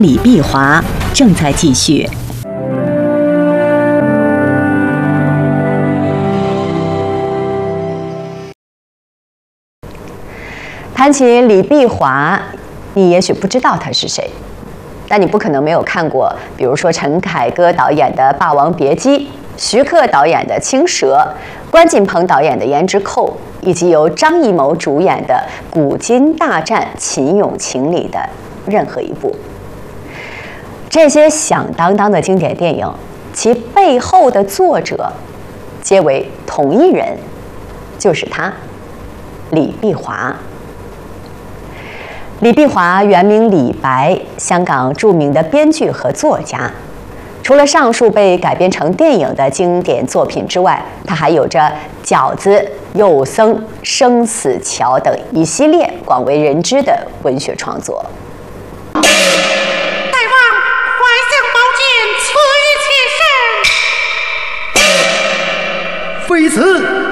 李碧华正在继续。谈起李碧华，你也许不知道他是谁，但你不可能没有看过，比如说陈凯歌导演的《霸王别姬》，徐克导演的《青蛇》，关锦鹏导演的《胭脂扣》，以及由张艺谋主演的《古今大战秦俑情》里的任何一部。这些响当当的经典电影，其背后的作者皆为同一人，就是他，李碧华。李碧华原名李白，香港著名的编剧和作家。除了上述被改编成电影的经典作品之外，他还有着《饺子》《幼僧》《生死桥》等一系列广为人知的文学创作。 大王，怀相宝剑，此一切身。非此，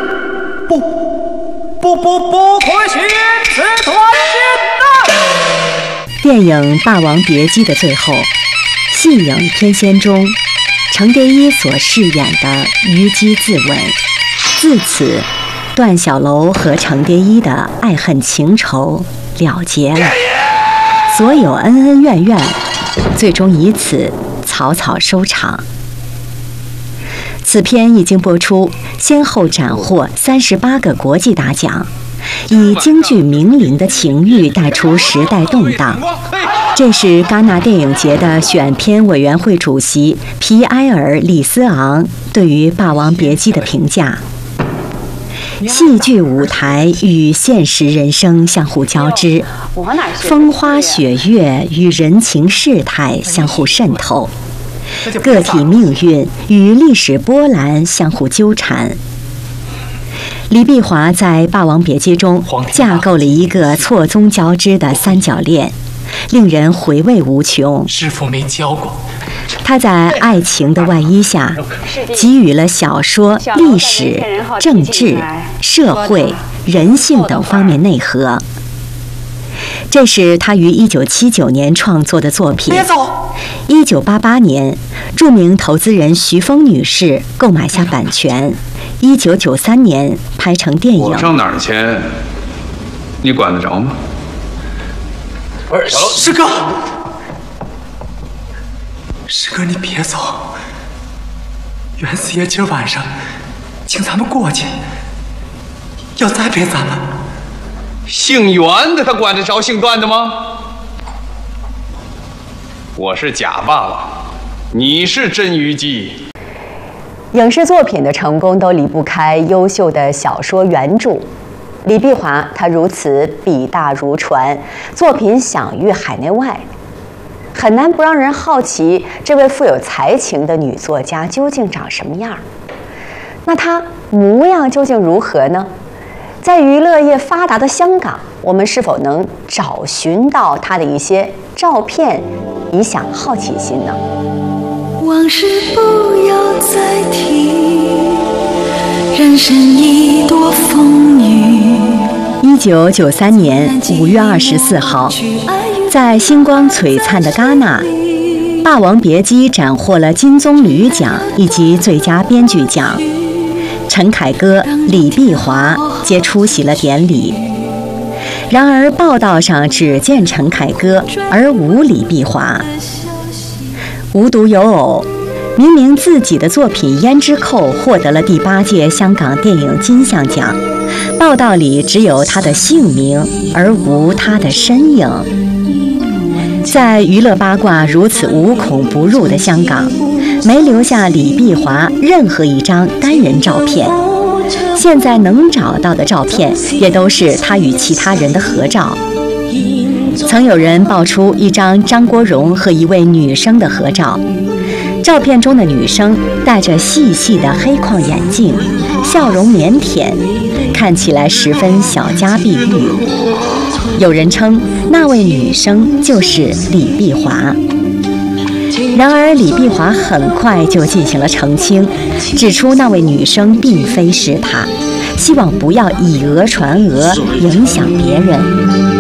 不可寻此断剑呐！ 电影《霸王别姬》的最后，戏影天仙中，程蝶衣所饰演的虞姬自刎。自此，段小楼和程蝶衣的爱恨情仇了结了，所有恩恩怨怨，最终以此草草收场。此片一经播出，先后斩获38个国际大奖，以京剧名伶的情欲带出时代动荡。这是戛纳电影节的选片委员会主席皮埃尔·里斯昂对于《霸王别姬》的评价：戏剧舞台与现实人生相互交织，风花雪月与人情世态相互渗透，个体命运与历史波澜相互纠缠。李碧华在《霸王别姬》中架构了一个错综交织的三角恋，令人回味无穷。 师父没教过。 他在爱情的外衣下，给予了小说、历史、政治、社会、人性等方面内核。这是他于1979年创作的作品。1988年，著名投资人徐峰女士购买下版权，1993年拍成电影。 我上哪儿钱，你管得着吗？ 师哥，师哥，你别走。袁四爷今儿晚上请咱们过去，要栽培咱们。 姓袁的他管得着姓段的吗？我是假霸王，你是真虞姬。 影视作品的成功都离不开优秀的小说原著。李碧华他如此笔大如船，作品享誉海内外，很难不让人好奇这位富有才情的女作家究竟长什么样。那她模样究竟如何呢？在娱乐业发达的香港，我们是否能找寻到她的一些照片，以享好奇心呢？ 往事不要再提，人生已多风雨。 1993年5月24号，在星光璀璨的戛纳，《霸王别姬》斩获了金棕榈奖以及最佳编剧奖。陈凯歌、李碧华皆出席了典礼。然而报道上只见陈凯歌，而无李碧华。无独有偶，明明自己的作品《胭脂扣》获得了第8届香港电影金像奖，报道里只有他的姓名，而无他的身影。在娱乐八卦如此无孔不入的香港，没留下李碧华任何一张单人照片。现在能找到的照片，也都是他与其他人的合照。曾有人爆出一张张国荣和一位女生的合照，照片中的女生戴着细细的黑框眼镜，笑容腼腆，看起来十分小家碧玉。有人称那位女生就是李碧华。然而李碧华很快就进行了澄清，指出那位女生并非是她，希望不要以讹传讹，影响别人。